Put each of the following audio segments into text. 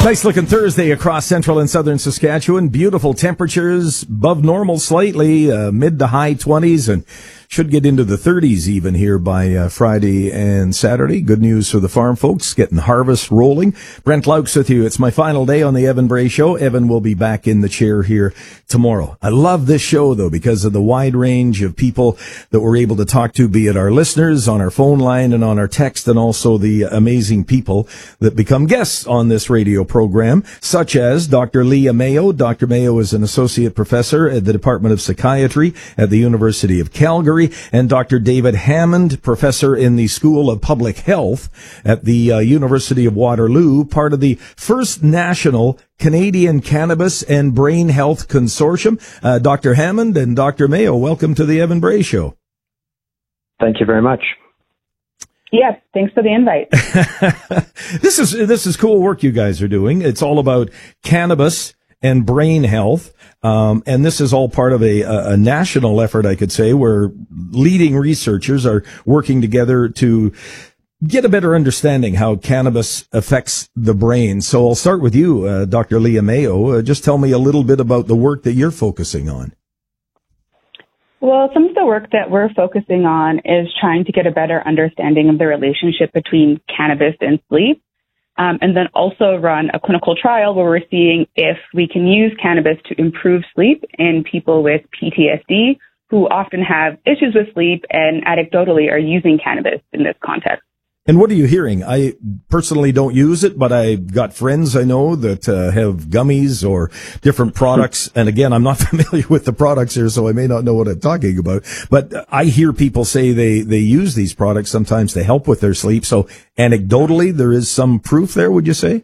Nice looking Thursday across central and southern Saskatchewan. Beautiful temperatures, above normal slightly, mid to high 20s, and should get into the 30s even here by Friday and Saturday. Good news for the farm folks, getting harvest rolling. Brent Laux with you. It's my final day on the Evan Bray Show. Evan will be back in the chair here tomorrow. I love this show, though, because of the wide range of people that we're able to talk to, be it our listeners on our phone line and on our text, and also the amazing people that become guests on this radio program, such as Dr. Leah Mayo. Dr. Mayo is an associate professor at the Department of Psychiatry at the University of Calgary, and Dr. David Hammond, professor in the School of Public Health at the University of Waterloo, part of the First National Canadian Cannabis and Brain Health Consortium. Dr. Hammond and Dr. Mayo, welcome to the Evan Bray Show. Thank you very much. Yes, thanks for the invite. This is cool work you guys are doing. It's all about cannabis and brain health. And this is all part of a national effort, I could say, where leading researchers are working together to get a better understanding how cannabis affects the brain. So I'll start with you, Dr. Leah Mayo. Just tell me a little bit about the work that you're focusing on. Well, some of the work that we're focusing on is trying to get a better understanding of the relationship between cannabis and sleep. And then also run a clinical trial where we're seeing if we can use cannabis to improve sleep in people with PTSD who often have issues with sleep and anecdotally are using cannabis in this context. And what are you hearing? I personally don't use it, but I got friends I know that have gummies or different products. And again, I'm not familiar with the products here, so I may not know what I'm talking about. But I hear people say they use these products sometimes to help with their sleep. So anecdotally, there is some proof there, would you say?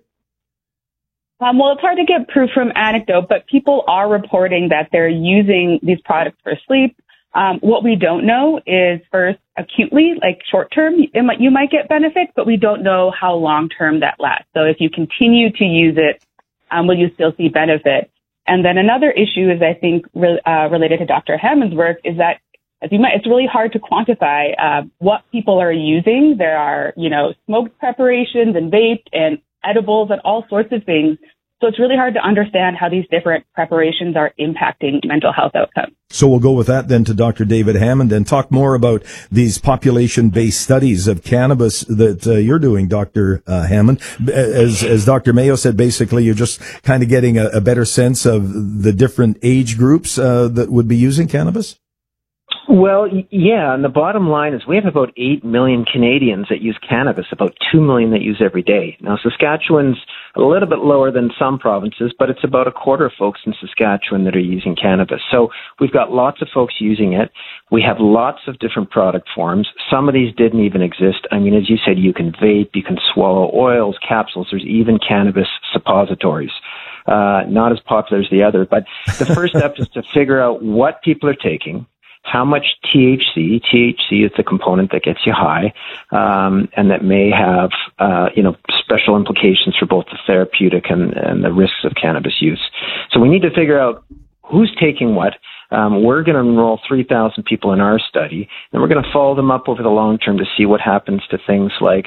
Well, it's hard to get proof from anecdote, but people are reporting that they're using these products for sleep. What we don't know is, first, acutely, like short-term, you might get benefits, but we don't know how long-term that lasts. So if you continue to use it, will you still see benefit? And then another issue is, I think, related to Dr. Hammond's work, is that it's really hard to quantify what people are using. There are, smoked preparations and vaped and edibles and all sorts of things. So it's really hard to understand how these different preparations are impacting mental health outcomes. So we'll go with that then to Dr. David Hammond and talk more about these population-based studies of cannabis that you're doing, Dr. Hammond. As Dr. Mayo said, basically you're just kind of getting a better sense of the different age groups that would be using cannabis? Well, yeah, and the bottom line is we have about 8 million Canadians that use cannabis, about 2 million that use every day. Now, Saskatchewan's a little bit lower than some provinces, but it's about a quarter of folks in Saskatchewan that are using cannabis. So we've got lots of folks using it. We have lots of different product forms. Some of these didn't even exist. I mean, as you said, you can vape, you can swallow oils, capsules. There's even cannabis suppositories. Not as popular as the other, but the first step is to figure out what people are taking, how much THC is the component that gets you high, and that may have, special implications for both the therapeutic and the risks of cannabis use. So we need to figure out who's taking what. We're going to enroll 3,000 people in our study, and we're going to follow them up over the long term to see what happens to things like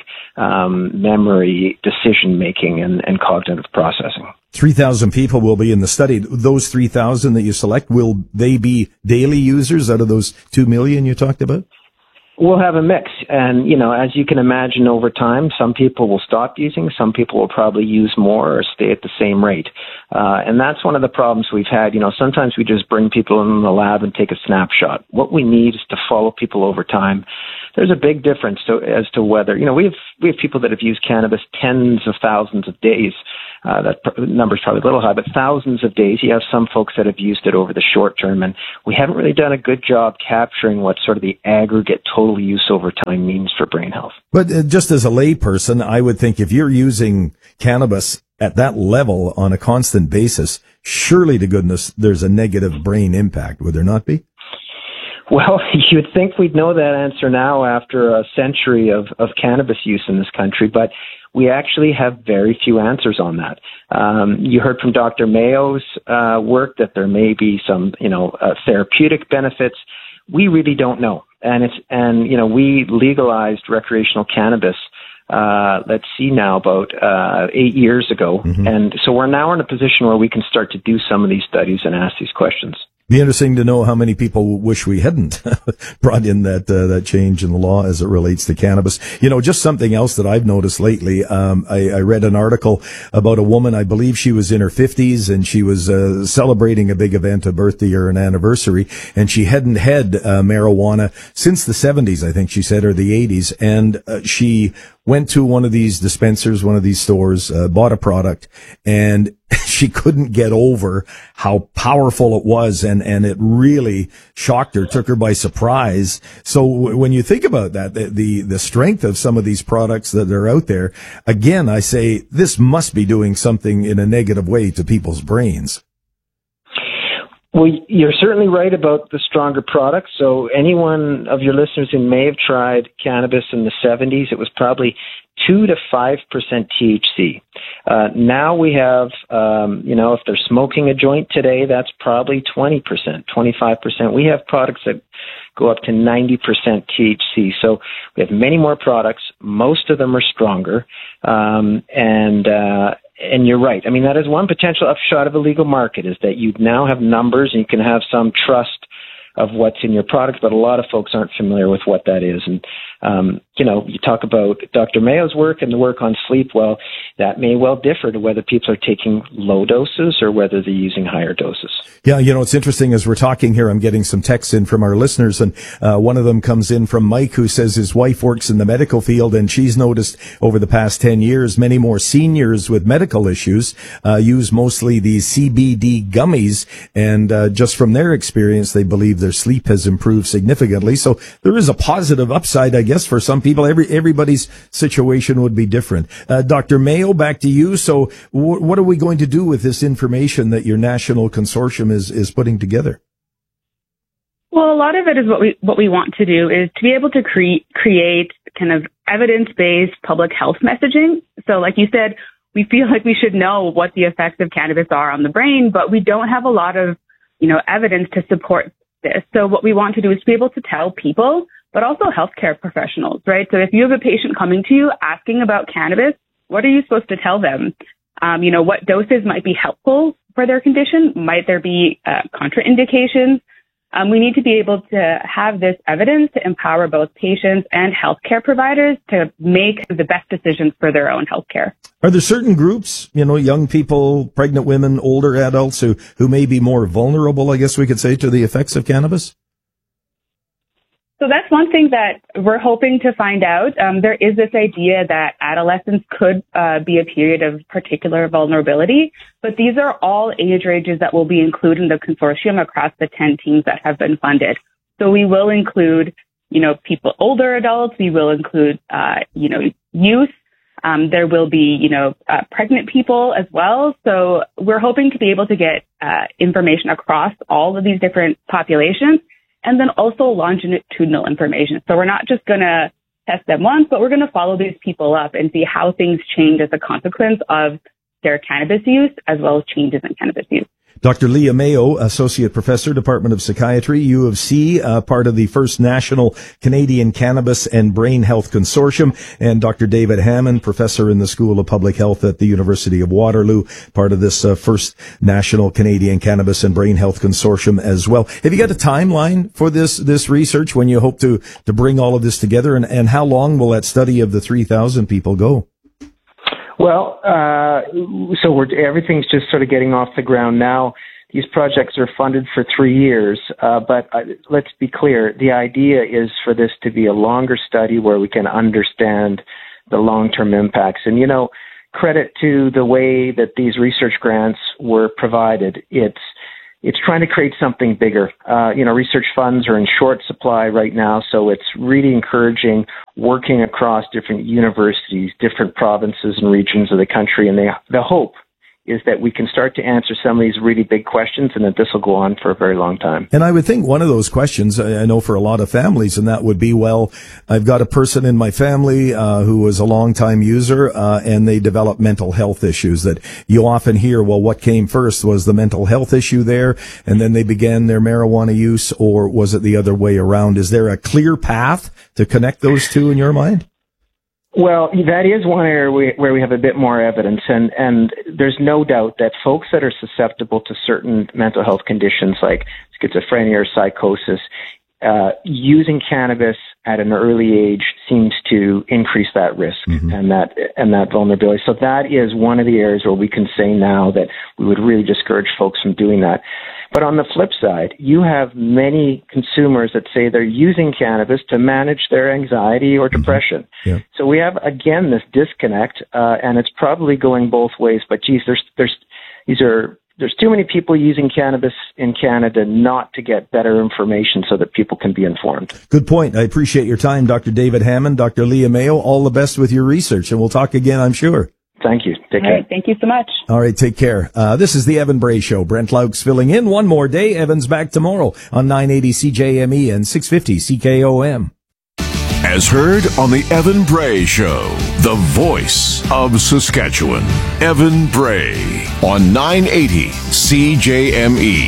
memory, decision-making, and cognitive processing. 3,000 people will be in the study. Those 3,000 that you select, will they be daily users out of those 2 million you talked about? We'll have a mix. And, as you can imagine over time, some people will stop using, some people will probably use more or stay at the same rate. And that's one of the problems we've had. Sometimes we just bring people in the lab and take a snapshot. What we need is to follow people over time. There's a big difference as to whether, we have people that have used cannabis tens of thousands of days. That number's probably a little high, but thousands of days. You have some folks that have used it over the short term, and we haven't really done a good job capturing what sort of the aggregate total use over time means for brain health. But just as a layperson, I would think if you're using cannabis at that level on a constant basis, surely to goodness there's a negative brain impact, would there not be? Well, you'd think we'd know that answer now after a century of cannabis use in this country, but we actually have very few answers on that. You heard from Dr. Mayo's work that there may be some, therapeutic benefits. We really don't know. And we legalized recreational cannabis let's see now, about 8 years ago. Mm-hmm. And so we're now in a position where we can start to do some of these studies and ask these questions. Be interesting to know how many people wish we hadn't brought in that change in the law as it relates to cannabis. You know, just something else that I've noticed lately. I read an article about a woman, I believe she was in her 50s, and she was celebrating a big event, a birthday or an anniversary, and she hadn't had marijuana since the 70s, I think she said, or the 80s, and she went to one of these dispensers, one of these stores, bought a product, and she couldn't get over how powerful it was, and it really shocked her, took her by surprise. So when you think about that, the strength of some of these products that are out there, again, I say this must be doing something in a negative way to people's brains. Well, you're certainly right about the stronger products. So anyone of your listeners who may have tried cannabis in the 70s, it was probably 2 to 5% THC. Now we have, if they're smoking a joint today, that's probably 20%, 25%. We have products that go up to 90% THC. So we have many more products. Most of them are stronger. And you're right. I mean, that is one potential upshot of a legal market, is that you now have numbers and you can have some trust of what's in your product, but a lot of folks aren't familiar with what that is. And, you talk about Dr. Mayo's work and the work on sleep. Well, that may well differ to whether people are taking low doses or whether they're using higher doses. Yeah, it's interesting as we're talking here, I'm getting some texts in from our listeners, and one of them comes in from Mike, who says his wife works in the medical field, and she's noticed over the past 10 years, many more seniors with medical issues use mostly these CBD gummies, and just from their experience, they believe their sleep has improved significantly. So there is a positive upside, I guess, for some people. Everybody's situation would be different. Dr. Mayo, back to you. So what are we going to do with this information that your national consortium is putting together? Well, a lot of it is what we want to do is to be able to create kind of evidence-based public health messaging. So like you said, we feel like we should know what the effects of cannabis are on the brain, but we don't have a lot of, evidence to support this. So what we want to do is to be able to tell people, but also healthcare professionals, right? So if you have a patient coming to you asking about cannabis, what are you supposed to tell them? What doses might be helpful for their condition? Might there be contraindications? We need to be able to have this evidence to empower both patients and healthcare providers to make the best decisions for their own healthcare. Are there certain groups, young people, pregnant women, older adults who may be more vulnerable, I guess we could say, to the effects of cannabis? So that's one thing that we're hoping to find out. There is this idea that adolescence could be a period of particular vulnerability, but these are all age ranges that will be included in the consortium across the 10 teams that have been funded. So we will include, people, older adults. We will include, youth. There will be, pregnant people as well. So we're hoping to be able to get information across all of these different populations, and then also longitudinal information. So we're not just going to test them once, but we're going to follow these people up and see how things change as a consequence of their cannabis use, as well as changes in cannabis use. Dr. Leah Mayo, Associate Professor, Department of Psychiatry, U of C, part of the First National Canadian Cannabis and Brain Health Consortium, and Dr. David Hammond, Professor in the School of Public Health at the University of Waterloo, part of this First National Canadian Cannabis and Brain Health Consortium as well. Have you got a timeline for this research, when you hope to bring all of this together, and how long will that study of the 3,000 people go? Well, everything's just sort of getting off the ground now. These projects are funded for 3 years, but let's be clear. The idea is for this to be a longer study where we can understand the long-term impacts. And, credit to the way that these research grants were provided. It's trying to create something bigger. Research funds are in short supply right now, so it's really encouraging working across different universities, different provinces and regions of the country. And the hope is that we can start to answer some of these really big questions, and that this will go on for a very long time. And I would think one of those questions, I know for a lot of families, and that would be, well, I've got a person in my family who was a long-time user, and they develop mental health issues that you often hear, well, what came first? Was the mental health issue there, and then they began their marijuana use, or was it the other way around? Is there a clear path to connect those two in your mind? Well, that is one area where we have a bit more evidence, and there's no doubt that folks that are susceptible to certain mental health conditions like schizophrenia or psychosis, using cannabis at an early age seems to increase that risk and that vulnerability. So that is one of the areas where we can say now that we would really discourage folks from doing that. But on the flip side, you have many consumers that say they're using cannabis to manage their anxiety or depression. Yeah. So we have, again, this disconnect, and it's probably going both ways. But geez, there's too many people using cannabis in Canada not to get better information so that people can be informed. Good point. I appreciate your time, Dr. David Hammond, Dr. Leah Mayo. All the best with your research, and we'll talk again, I'm sure. Thank you. Take care. All right, thank you so much. All right, take care. This is the Evan Bray Show. Brent Laux filling in one more day. Evan's back tomorrow on 980 CJME and 650 CKOM. As heard on the Evan Bray Show, the voice of Saskatchewan. Evan Bray on 980 CJME.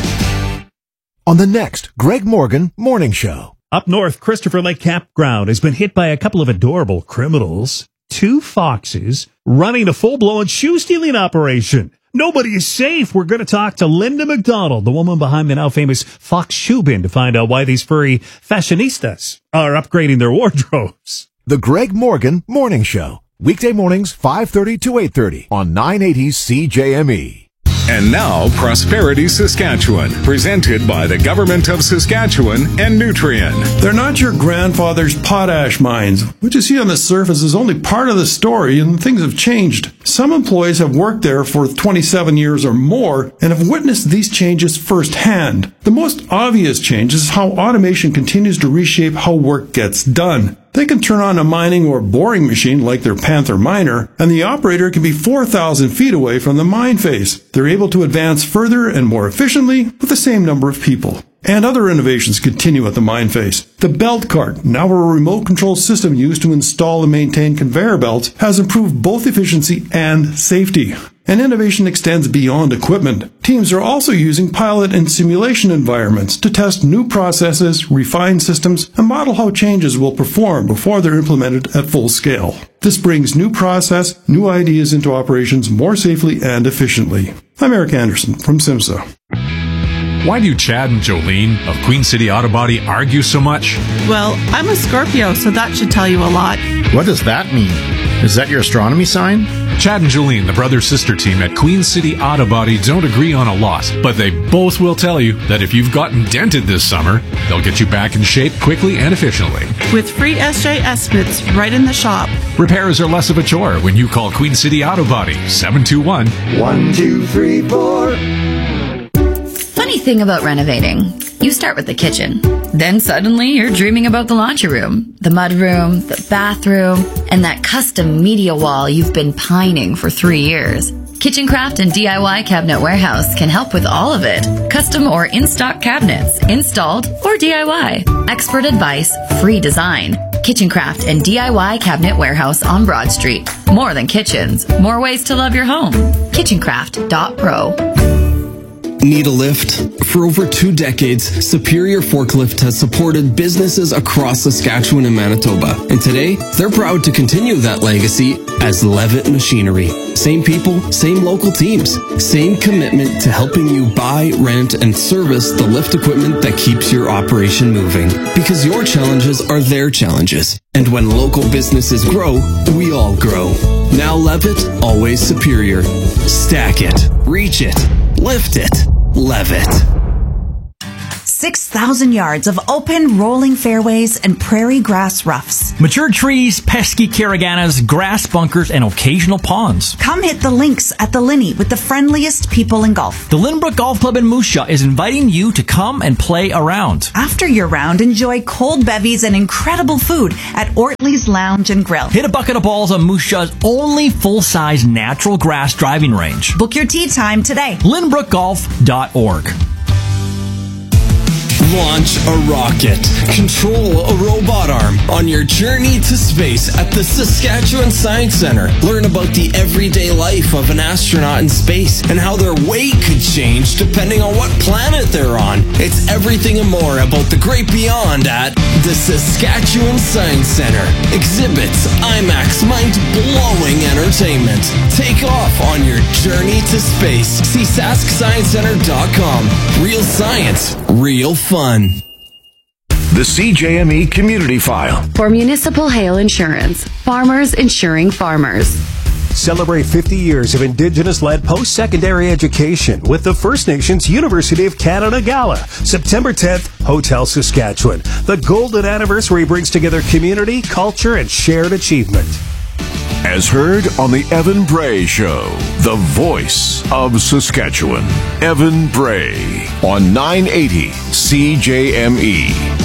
On the next Greg Morgan Morning Show. Up north, Christopher Lake Campground has been hit by a couple of adorable criminals. 2 foxes running a full-blown shoe-stealing operation. Nobody is safe. We're going to talk to Linda McDonald, the woman behind the now famous Fox Shoe Bin, to find out why these furry fashionistas are upgrading their wardrobes. The Greg Morgan Morning Show. Weekday mornings, 5:30 to 8:30 on 980 CJME. And now, Prosperity Saskatchewan, presented by the Government of Saskatchewan and Nutrien. They're not your grandfather's potash mines. What you see on the surface is only part of the story, and things have changed. Some employees have worked there for 27 years or more and have witnessed these changes firsthand. The most obvious change is how automation continues to reshape how work gets done. They can turn on a mining or boring machine like their Panther miner, and the operator can be 4,000 feet away from the mine face. They're able to advance further and more efficiently with the same number of people. And other innovations continue at the mine face. The belt cart, now a remote control system used to install and maintain conveyor belts, has improved both efficiency and safety. And innovation extends beyond equipment. Teams are also using pilot and simulation environments to test new processes, refine systems, and model how changes will perform before they're implemented at full scale. This brings new process, new ideas into operations more safely and efficiently. I'm Eric Anderson from SIMSA. Why do Chad and Jolene of Queen City Auto Body argue so much? Well, I'm a Scorpio, so that should tell you a lot. What does that mean? Is that your astronomy sign? Chad and Jolene, the brother-sister team at Queen City Auto Body, don't agree on a lot, but they both will tell you that if you've gotten dented this summer, they'll get you back in shape quickly and efficiently. With free SJ estimates right in the shop. Repairs are less of a chore when you call Queen City Auto Body, 721-1234. Funny thing about renovating, you start with the kitchen. Then suddenly you're dreaming about the laundry room, the mudroom, the bathroom, and that custom media wall you've been pining for 3 years. Kitchencraft and DIY Cabinet Warehouse can help with all of it. Custom or in-stock cabinets, installed or DIY. Expert advice, free design. Kitchencraft and DIY Cabinet Warehouse on Broad Street. More than kitchens, more ways to love your home. Kitchencraft.pro. Need a lift? For over 2 decades, Superior Forklift has supported businesses across Saskatchewan and Manitoba. And today, they're proud to continue that legacy as Levitt Machinery. Same people, same local teams, same commitment to helping you buy, rent, and service the lift equipment that keeps your operation moving. Because your challenges are their challenges. And when local businesses grow, we all grow. Now Levitt, always superior. Stack it, reach it, lift it. Levitt. 6,000 yards of open, rolling fairways and prairie grass roughs. Mature trees, pesky caraganas, grass bunkers, and occasional ponds. Come hit the links at the Linney with the friendliest people in golf. The Lynbrook Golf Club in Moose Jaw is inviting you to come and play around. After your round, enjoy cold bevies and incredible food at Ortley's Lounge and Grill. Hit a bucket of balls on Moose Jaw's only full-size natural grass driving range. Book your tee time today. LynbrookGolf.org. Launch a rocket. Control a robot arm on your journey to space at the Saskatchewan Science Centre. Learn about the everyday life of an astronaut in space and how their weight could change depending on what planet they're on. It's everything and more about the great beyond at the Saskatchewan Science Centre. Exhibits, IMAX, mind-blowing entertainment. Take off on your journey to space. See SaskScienceCenter.com. Real science, real fun. The CJME Community File. For Municipal Hail Insurance, farmers insuring farmers. Celebrate 50 years of Indigenous-led post-secondary education with the First Nations University of Canada Gala, September 10th, Hotel Saskatchewan. The golden anniversary brings together community, culture, and shared achievement. As heard on the Evan Bray Show, the voice of Saskatchewan. Evan Bray on 980 CJME.